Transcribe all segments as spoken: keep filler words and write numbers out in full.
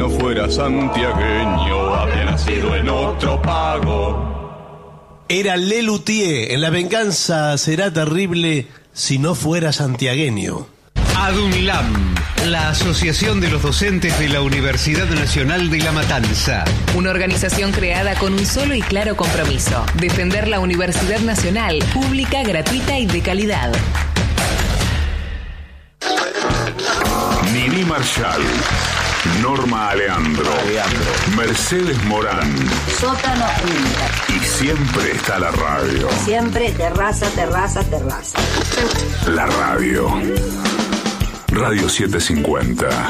no fuera santiagueño, había nacido en otro pago. Era Lelutier, en La venganza será terrible si no fuera santiagueño. ADUNLAM, la Asociación de los Docentes de la Universidad Nacional de La Matanza. Una organización creada con un solo y claro compromiso: defender la Universidad Nacional, pública, gratuita y de calidad. Nini Marshall, Norma Aleandro, Aleandro, Mercedes Morán, Sótano Punta. Y siempre está la radio. Siempre terraza, terraza, terraza. La radio. Radio setecientos cincuenta.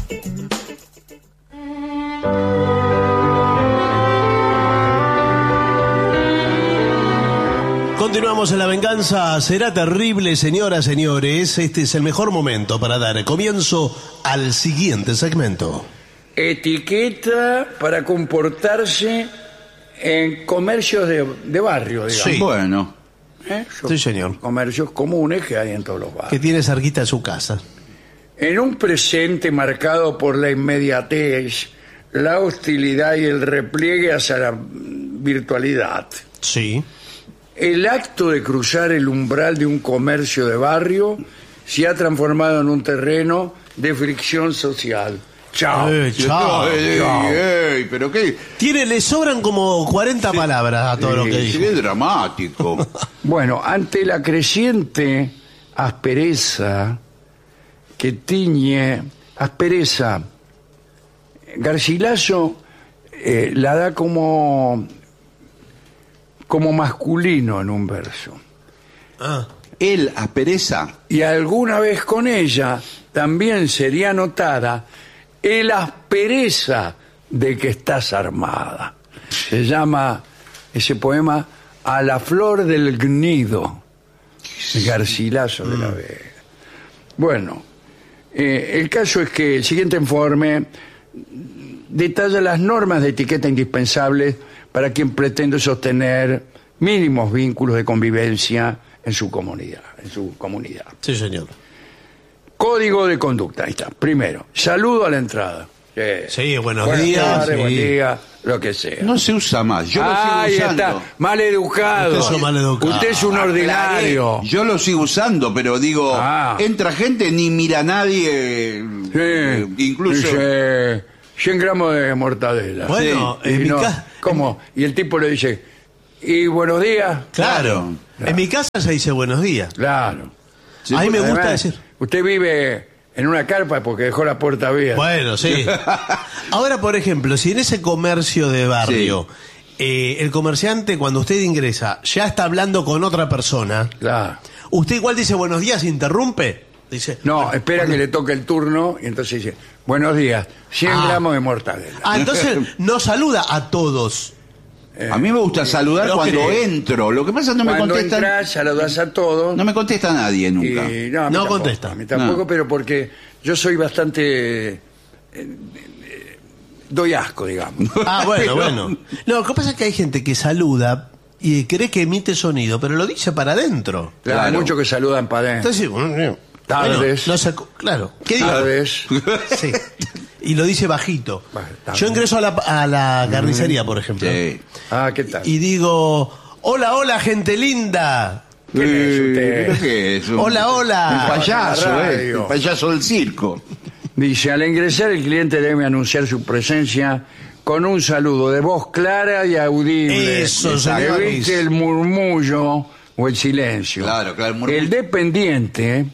Continuamos en La venganza será terrible, señoras, señores. Este es el mejor momento para dar comienzo al siguiente segmento. Etiqueta para comportarse en comercios de, de barrio, digamos. Sí. Bueno. ¿Eh? Son Sí, señor. comercios comunes que hay en todos los barrios. Que tiene cerquita de su casa. En un presente marcado por la inmediatez, la hostilidad y el repliegue hacia la virtualidad, Sí. el acto de cruzar el umbral de un comercio de barrio se ha transformado en un terreno de fricción social. Chao. Eh, chao. Ey, chao. ey, pero qué. Tiene, le sobran como cuarenta palabras a todo Sí, lo que sí, dijo. Qué dramático. Bueno, ante la creciente aspereza que tiñe, aspereza, Garcilaso eh, la da como, como masculino en un verso. Ah. Él, aspereza. Y alguna vez con ella también sería notada el aspereza de que estás armada. Se llama ese poema A la flor del gnido, Garcilaso de la Vega. Bueno, eh, el caso es que el siguiente informe detalla las normas de etiqueta indispensables para quien pretende sostener mínimos vínculos de convivencia en su comunidad, en su comunidad. Sí, señor. Código de conducta, ahí está. Primero, saludo a la entrada. Sí, Sí, buenos Buenas días, tardes, sí. buen día, lo que sea. No se usa más. Yo lo Ahí sigo usando. está, mal educado. Usted es un maleducado. Usted es un ordinario. Yo lo sigo usando, pero digo, Ah. entra gente, ni mira a nadie. Sí, eh, incluso. dice, cien gramos de mortadela. Bueno, Y en mi no, casa. ¿cómo? Y el tipo le dice, y buenos días. Claro. Claro. En mi casa se dice buenos días. Claro. Sí, a mí me Además, gusta decir. Usted vive en una carpa porque dejó la puerta abierta. Bueno, sí. Ahora, por ejemplo, si en ese comercio de barrio, eh, el comerciante, cuando usted ingresa, ya está hablando con otra persona, Claro. usted igual dice buenos días, interrumpe. Dice, No, bueno, espera bueno. que le toque el turno y entonces dice, buenos días, cien Ah. gramos de mortadela. Ah, entonces no saluda a todos. A mí me gusta saludar Pero cuando que- entro. Lo que pasa es que no me Cuando contestan. entras, saludas a todos. No me contesta nadie nunca. y, no, a mí No tampoco, contesta. A mí tampoco, No. pero porque yo soy bastante... eh, eh, doy asco, digamos. Ah, bueno, Pero- bueno. No, lo que pasa es que hay gente que saluda y cree que emite sonido, pero lo dice para adentro. Claro, hay Claro. muchos que saludan para adentro. Entonces, bueno, Tardes. no sé, claro. ¿Qué digo? Tardes. Sí. Y lo dice bajito. Bueno, tardes. Yo ingreso a la, a la carnicería, por ejemplo. Sí. Ah, ¿qué tal? Y digo, hola, hola, gente linda. ¿Quién es usted? Eh, ¿pero qué es? Un- Hola, hola. Un payaso, La ¿eh? radio. El payaso del circo. Dice, al ingresar el cliente debe anunciar su presencia con un saludo de voz clara y audible. Eso, Exacto. señores. Evite el murmullo o el silencio. Claro, claro, el murmullo. El dependiente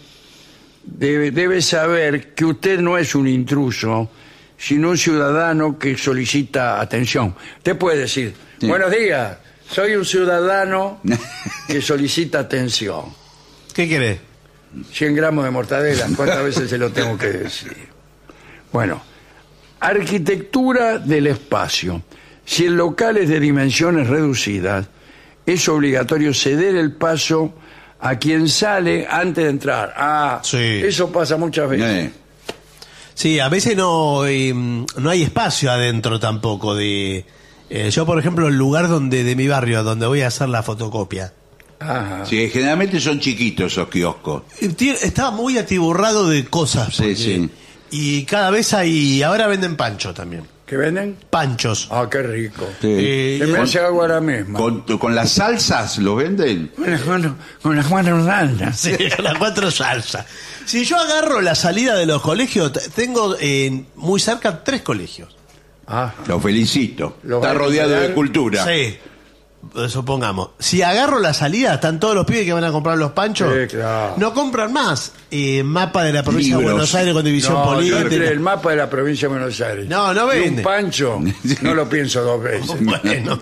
debe, debe saber que usted no es un intruso, sino un ciudadano que solicita atención. Usted puede decir, Sí. buenos días, soy un ciudadano que solicita atención. ¿Qué querés? cien gramos de mortadela, ¿cuántas veces se lo tengo que decir? Bueno, arquitectura del espacio. Si el local es de dimensiones reducidas, es obligatorio ceder el paso a quien sale antes de entrar. Ah, Sí. eso pasa muchas veces. Eh. Sí, a veces no, eh, no hay espacio adentro tampoco. De, eh, yo, por ejemplo, el lugar donde de mi barrio, donde voy a hacer la fotocopia, Ajá. Sí, generalmente son chiquitos esos kioscos. eh, tiene- estaba muy atiborrado de cosas. Sí, porque sí. Y cada vez hay, ahora venden pancho también. ¿Qué venden? Panchos. Ah, qué rico. Sí. Eh, Se me hace agua ahora mismo. Con, con las salsas lo venden. Con las cuatro- con las cuatro salsas. Sí, las cuatro salsas. Si yo agarro la salida de los colegios, t- tengo eh, muy cerca tres colegios. Ah, Lo felicito. Lo Está van a rodeado instalar. de cultura. Sí, supongamos. Si agarro la salida, están todos los pibes que van a comprar los panchos. Sí, claro. No compran más. Eh, mapa de la provincia de Libros. Buenos Aires con división no, yo política. creo el mapa de la provincia de Buenos Aires. No, no Y vende. un pancho, no lo pienso dos veces. Bueno,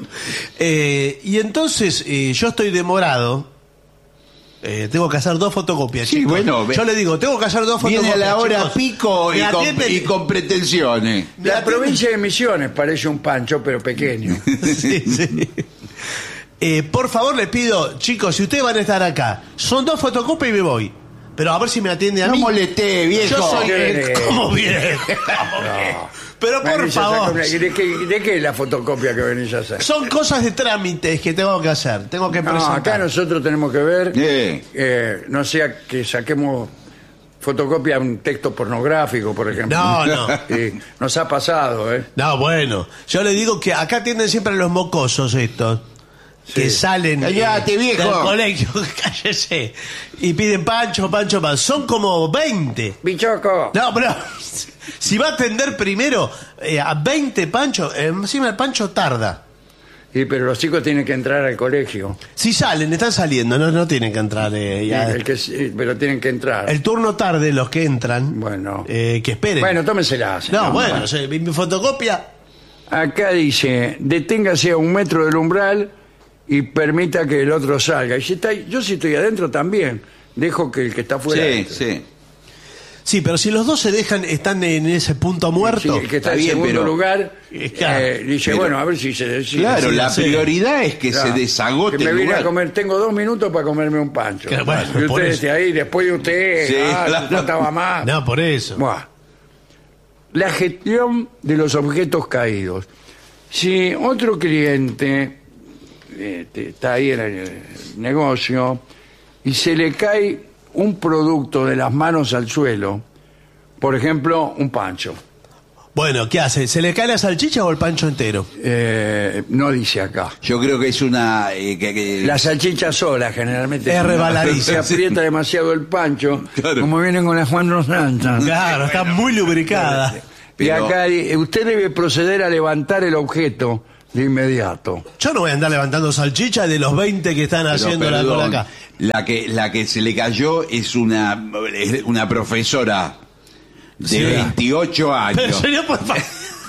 eh, y entonces eh, yo estoy demorado. Eh, tengo que hacer dos fotocopias. Sí, chicos. bueno, ve- yo le digo, tengo que hacer dos fotocopias. Viene a la hora chicos. pico y Me con, atienden- y con pretensiones. me La atienden- provincia de Misiones parece un pancho, pero pequeño. Sí, sí. Eh, por favor, les pido, chicos, si ustedes van a estar acá, son dos fotocopias y me voy. Pero a ver si me atiende a No mí. molesté, viejo. Yo soy ¿Qué? eh, ¿cómo bien? ¿Cómo bien? Pero por Venís a favor, sacar- ¿De qué, ¿De qué es la fotocopia que venís a hacer? son cosas de trámites que tengo que hacer. Tengo que No, presentar. acá nosotros tenemos que ver, Eh. eh, no sea que saquemos fotocopia de un texto pornográfico, por ejemplo. No, no. Sí, nos ha pasado, ¿eh? No, bueno, yo le digo que acá tienen siempre los mocosos estos. Que salen Cállate, viejo. del colegio, cállese, y piden pancho, pancho, pancho. Son como veinte. Bichoco. No, pero si va a atender primero eh, a veinte panchos, eh, encima el pancho tarda. Sí, pero los chicos tienen que entrar al colegio. Si salen, están saliendo, no, no tienen que entrar. eh, Sí, ya. el que, sí, pero tienen que entrar. El turno tarde, los que entran, Bueno. eh, que esperen. Bueno, tómensela. no, señor. bueno, o sea, mi, mi fotocopia. Acá dice, deténgase a un metro del umbral y permita que el otro salga. Y si está, yo si estoy adentro también, dejo que el que está afuera Sí, entre. sí. Sí, pero si los dos se dejan, están en ese punto muerto. Sí, el que está, Está en bien, segundo pero- lugar Eh, claro. eh, dice, Pero- bueno, a ver si se decide. Claro, sí, la sí. prioridad es que Claro. se desagote Que me el vine a lugar. comer, tengo dos minutos para comerme un pancho. Que bueno, y por usted eso. esté ahí, después de usted, Sí, ah, claro. no faltaba más. No, por eso. Buah. La gestión de los objetos caídos. Si otro cliente este, está ahí en el negocio y se le cae un producto de las manos al suelo, por ejemplo, un pancho, Bueno, ¿qué hace? ¿Se le cae la salchicha o el pancho entero? eh, no dice acá. Yo creo que es una... eh, que- que- La salchicha sola generalmente Es se- rebaladiza. se aprieta demasiado el pancho, Claro. como vienen con las Juan Rosanta. Claro, está muy lubricada. Y Pero- acá di- usted debe proceder a levantar el objeto de inmediato. Yo no voy a andar levantando salchicha de los veinte que están pero, haciendo la cola perdón, acá. La que, la que se le cayó es una, es una profesora de Sí. veintiocho Pero años, señor, por favor.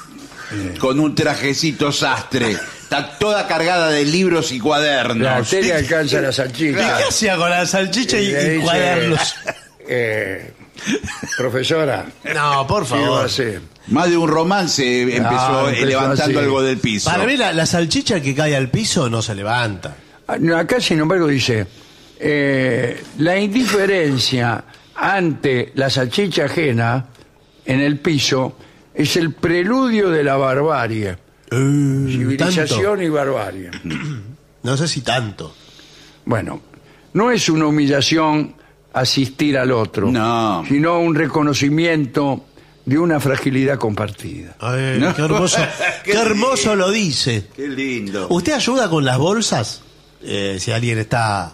con un trajecito sastre. Está toda cargada de libros y La cuadernos. arteria alcanza la ¿Y salchicha. qué hacía con la salchicha y, Y le y dice, cuadernos? eh, profesora, No, por ¿qué va a favor. hacer? Más de un romance empezó, Ah, eh, empezó levantando así. algo del piso. Para mí la, la salchicha que cae al piso no se levanta. Ah, no, acá, sin embargo, dice, eh, la indiferencia ante la salchicha ajena en el piso es el preludio de la barbarie. Civilización y barbarie. No sé si tanto. Bueno, no es una humillación asistir al otro, No. sino un reconocimiento de una fragilidad compartida. Ay, No. Qué hermoso, Qué qué hermoso lo dice. Qué lindo. ¿Usted ayuda con las bolsas? Eh, si alguien está...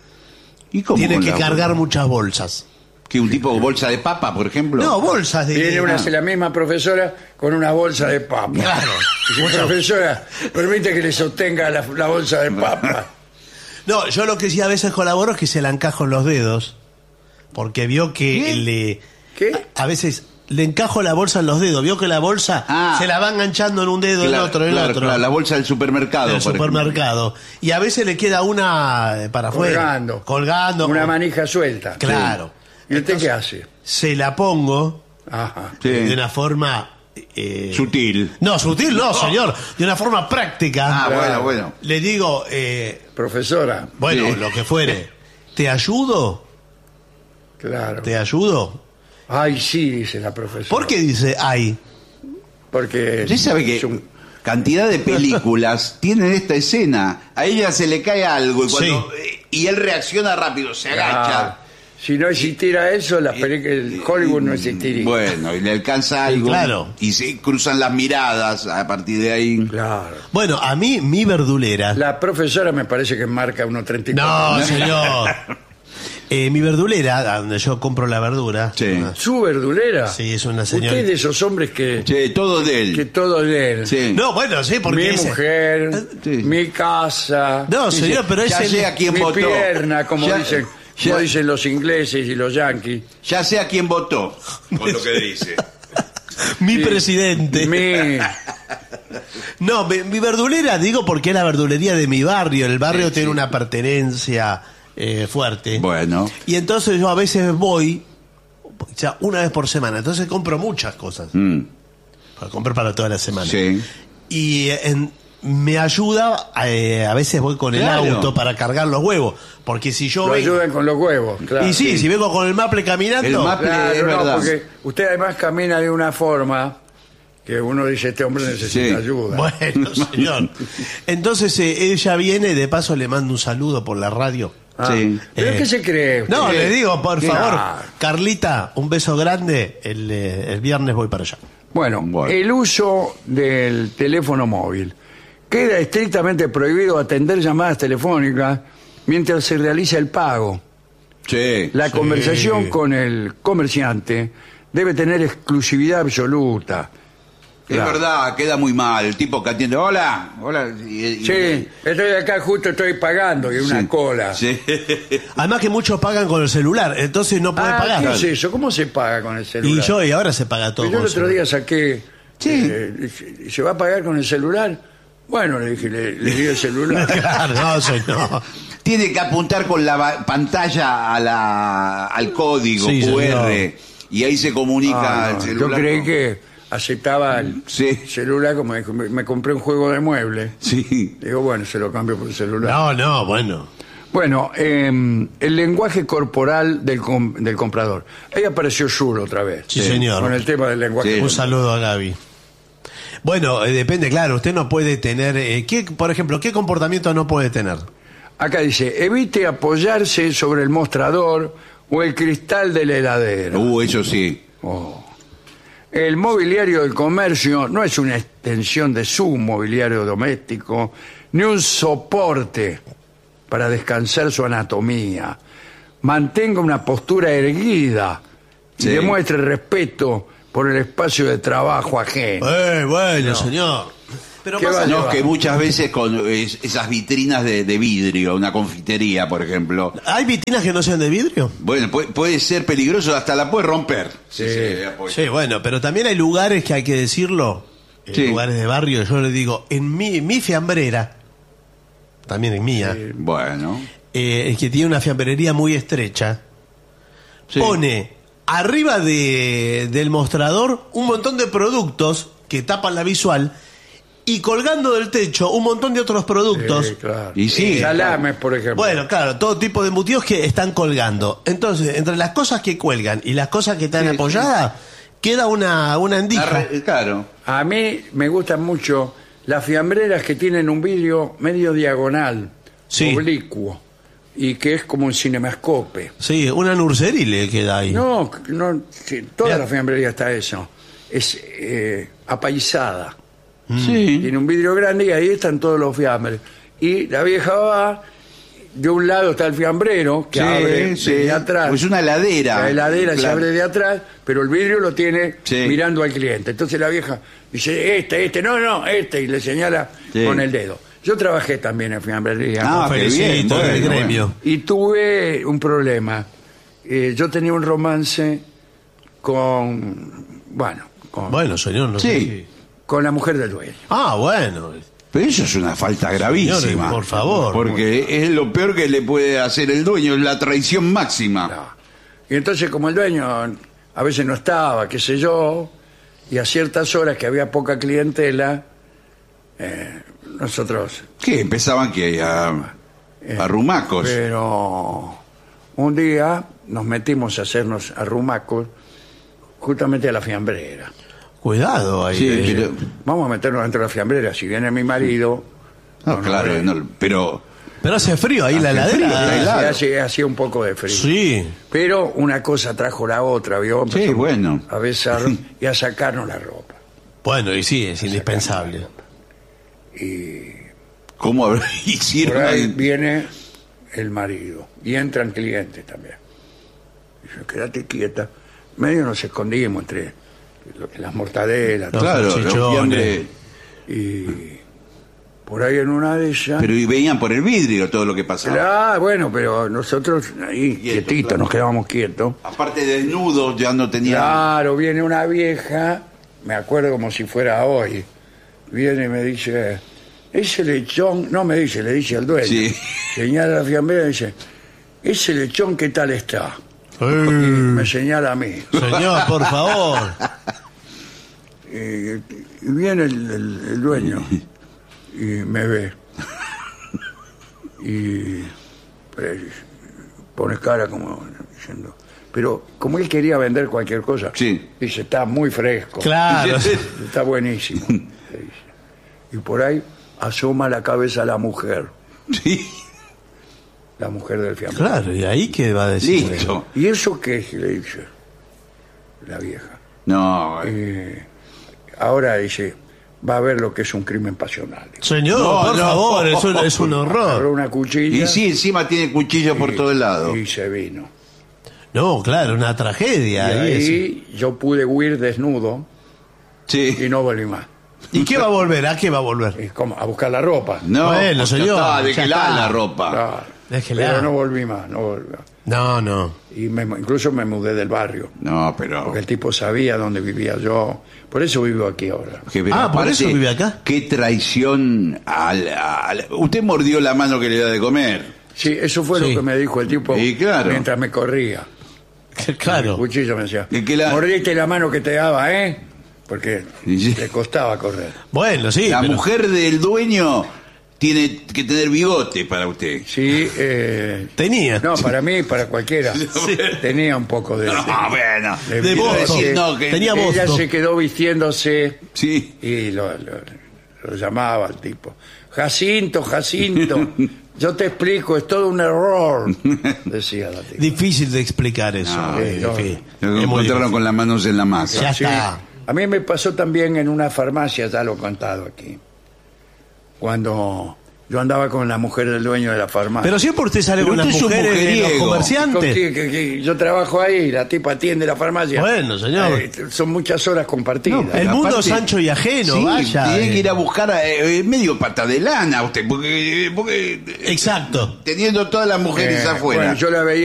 ¿Y cómo Tiene con que la cargar bolsa? muchas bolsas. ¿Que un tipo bolsa de papa, por ejemplo? No, bolsas de... Viene una, Ah. la misma profesora con una bolsa de papa. Claro. Dice, profesora, permite que le sostenga la, la bolsa de papa. No, yo lo que sí a veces colaboro es que se la encajo en los dedos. Porque vio que ¿Qué? le... ¿Qué? A veces le encajo la bolsa en los dedos. Vio que la bolsa Ah. se la va enganchando en un dedo, en Claro, otro, en claro, otro. claro, la bolsa del supermercado. Del por ejemplo. supermercado. Y a veces le queda una eh, para afuera. Colgando. Colgando. Una o- manija suelta. Claro. ¿Y usted Entonces, qué hace? Se la pongo Ajá. Sí. de una forma... eh, Sutil. No, sutil no, señor. De una forma práctica. Ah, Claro. bueno, bueno. Le digo, eh, Profesora, bueno, Sí. lo que fuere. ¿Te ayudo? claro. ¿Te ayudo? Ay, sí, dice la profesora. ¿Por qué dice ay? Porque Usted sabe que es un- cantidad de películas tienen esta escena. A ella se le cae algo y, cuando, y él reacciona rápido, se agacha. Ah, Si no existiera eso, las películas, Hollywood no existiría. Bueno, y le alcanza algo. Claro. Y se cruzan las miradas a partir de ahí. Claro. Bueno, a mí, mi verdulera. La profesora me parece que marca uno treinta y cuatro. No, señor. Eh, mi verdulera, donde yo compro la verdura. Sí. Una- ¿Su verdulera? Sí, es una señora. Usted es de esos hombres que, Che, todo de él. que todo leen. Sí. No, bueno, sí, porque. Mi ese- mujer, Sí. mi casa, No, señor, pero ya ese. sé a quién mi votó. pierna, como Ya- dicen, ya- como dicen los ingleses y los yanquis. Ya sé a quién votó. Con lo que dice. Mi presidente. Mi, No, mi, mi verdulera, digo porque es la verdulería de mi barrio. El barrio Sí, tiene sí. una pertenencia eh, fuerte. Bueno. Y entonces yo a veces voy, o sea, una vez por semana. Entonces compro muchas cosas. Mm, Para comprar para toda la semana. sí. Y eh, en- me ayuda, eh, a veces voy con el Claro. auto para cargar los huevos. Porque si yo lo vengo. ayudan con los huevos, claro. Y sí, si vengo con el maple caminando. El maple- Claro, es no, verdad. porque usted además camina de una forma que uno dice, este hombre necesita Sí. ayuda. Bueno, señor. Entonces eh, ella viene, de paso le mando un saludo por la radio. Ah, Sí. ¿Pero Eh, qué se cree usted? No, le digo, por ¿Qué? favor, Ah. Carlita, un beso grande. El, eh, el viernes voy para allá. Bueno, Bueno. el uso del teléfono móvil. Queda estrictamente prohibido atender llamadas telefónicas mientras se realiza el pago. Sí. La Sí. conversación con el comerciante debe tener exclusividad absoluta. Es Claro. verdad, queda muy mal. El tipo que atiende, hola, hola. y- y- Sí, estoy acá, justo estoy pagando y una Sí. cola. Sí. Además que muchos pagan con el celular, entonces no pueden Ah, pagar. ¿qué es eso? ¿Cómo se paga con el celular? Y yo, y ahora se paga todo. Yo el con otro día saqué... Sí. eh, ¿se va a pagar con el celular? Bueno, le dije, le, le di el celular. Claro, no, señor. Tiene que apuntar con la ba- pantalla a la, al código Sí, cu erre señor. y ahí se comunica Ah, el no, celular. yo creí que aceptaba el Sí. celular, como dijo, me, me compré un juego de muebles. Sí. Digo, bueno, se lo cambio por el celular. No, no, bueno. Bueno, eh, el lenguaje corporal del, com- del comprador. Ahí apareció Zul otra vez. Sí, señor. Con el tema del lenguaje Sí. Un corporal. saludo a Gaby. Bueno, eh, depende, claro, usted no puede tener, eh, ¿qué, por ejemplo, ¿qué comportamiento no puede tener? Acá dice, evite apoyarse sobre el mostrador o el cristal de la heladera. Uh, eso sí. Oh. El mobiliario del comercio no es una extensión de su mobiliario doméstico, ni un soporte para descansar su anatomía. Mantenga una postura erguida y Sí. demuestre respeto por el espacio de trabajo ajeno. Eh, bueno, señor. Pero ¿Qué pasa- va a No, llevar? que muchas veces con es- esas vitrinas de, de vidrio, una confitería, por ejemplo. ¿hay vitrinas que no sean de vidrio? Bueno, puede, puede ser peligroso, hasta la puede romper. Sí. se apoya. Sí, bueno, pero también hay lugares que hay que decirlo, eh, Sí. lugares de barrio, yo le digo, en mi, mi fiambrera, también en mía, Bueno. eh, que tiene una fiambrería muy estrecha, Sí. pone arriba de, del mostrador un montón de productos que tapan la visual y colgando del techo un montón de otros productos. Sí, claro. Y sí. Salames, por ejemplo. Bueno, claro, todo tipo de embutidos que están colgando. Entonces, entre las cosas que cuelgan y las cosas que están Sí, apoyadas, queda una, una endija. Arre- Claro. A mí me gustan mucho las fiambreras que tienen un vidrio medio diagonal, Sí. oblicuo, y que es como un cinemascope. Sí, una nursery le queda ahí. No, no, sí, toda Mira. la fiambrería está eso. Es eh, apaisada. Sí. Tiene un vidrio grande y ahí están todos los fiambres. Y la vieja va, de un lado está el fiambrero, que Sí, abre sí. de atrás. Pues una heladera. La heladera se Claro. abre de atrás, pero el vidrio lo tiene Sí. mirando al cliente. Entonces la vieja dice, este, este, no, no, este, y le señala Sí. con el dedo. Yo trabajé también en fiambrería. Ah, qué bien, Felicito bueno, del bueno. gremio. Y tuve un problema. Eh, yo tenía un romance con, bueno, con, Bueno, señor, no Sí. sé. con la mujer del dueño. Ah, bueno. Pero eso es una falta gravísima. Señores, por favor. Porque es lo peor que le puede hacer el dueño, es la traición máxima. No. Y entonces como el dueño a veces no estaba, qué sé yo, y a ciertas horas que había poca clientela, eh, nosotros... ¿Qué? Empezaban que a, a rumacos. Pero un día nos metimos a hacernos arrumacos justamente a la fiambrera. Cuidado ahí. Sí, eh. pero- Vamos a meternos dentro de la fiambrera. Si viene mi marido... No, no, claro, no, no, pero Pero hace frío ahí la Hace frío, heladera. claro. Hace- hacía un poco de frío. Sí. Pero una cosa trajo la otra, ¿vio? Sí, Empezamos bueno. a besar y a sacarnos la ropa. Bueno, y sí, es indispensable. ¿Cómo habrá- Por hicieron? ahí al- viene el marido y entran clientes también. Dice, quédate quieta. Medio nos escondimos entre lo- las mortadelas. Los Claro, los salchichones. fiambres. Y por ahí en una de ellas... Pero y veían por el vidrio todo lo que pasaba. Ah, bueno, pero nosotros ahí Quieto, quietitos, claro. nos quedábamos quietos. Aparte desnudos, ya no tenían. Claro, viene una vieja, me acuerdo como si fuera hoy, viene y me dice, ese lechón, no me dice, le dice al dueño, Sí. señala a la fiambrera y dice, ese lechón, ¿qué tal está? Y me señala a mí. Señor, por favor. Y, y viene el, el- el dueño y me ve. Y pues, pone cara como diciendo... Pero como él quería vender cualquier cosa, Sí. dice, está muy fresco. Claro. Está buenísimo. le dice. Y por ahí asoma la cabeza la mujer, Sí, la mujer del fiambre. Claro, ¿y ahí qué va a decir? listo. ¿Y eso qué es? Le dice la vieja. No, eh, Eh, ahora dice, va a ver lo que es un crimen pasional. Señor, No, por no. favor, es un, es un Agarró horror. una cuchilla y sí, encima tiene cuchillo por y- todos lados. y se vino. No, claro, una Y tragedia. ahí es- ahí yo pude huir desnudo y Sí. no volví más. ¿Y qué va a volver? ¿A qué va a volver? Y como a buscar la ropa. No, Bueno, ya señor, está, ya déjela está. la ropa. Claro. Déjela. Pero no volví más, no volví más. No, no. Y me- incluso me mudé del barrio, No, pero. porque el tipo sabía dónde vivía yo. Por eso vivo aquí ahora. que- pero Ah, ¿por aparte, eso vive acá? Qué traición al, al- Usted mordió la mano que le da de comer. Sí, eso fue Sí. lo que me dijo el tipo Y claro. mientras me corría. El Claro. cuchillo me decía, Y que la- mordiste la mano que te daba, ¿eh? Porque Y sí. le costaba correr. Bueno, sí. La pero- mujer del dueño tiene que tener bigote para usted. Sí, eh, Tenía. no, para mí, para cualquiera. Tenía un poco de... No, bueno. de- De quiero bosto. decir, no, que- Tenía ella bosto. se quedó vistiéndose Sí. y lo, lo- lo llamaba al tipo. Jacinto, Jacinto, yo te explico, es todo un error, decía la tipa. Difícil de explicar eso. No, eh, no. en fin. Lo Es muy encontraron difícil. con las manos en la masa. Ya Sí. está. A mí me pasó también en una farmacia, ya lo he contado aquí, cuando yo andaba con la mujer del dueño de la farmacia. Pero siempre usted sale Pero con las usted es un mujeres de los mujeriego. comerciantes. Que- que- que yo trabajo ahí, la tipa atiende la farmacia. Bueno, señor. Eh, son muchas horas compartidas. El mundo Aparte- es ancho y ajeno, Sí, vaya. tiene eh. que ir a buscar eh, eh, medio pata de lana usted, porque, porque Exacto. teniendo todas las mujeres Eh, afuera. bueno, yo la veía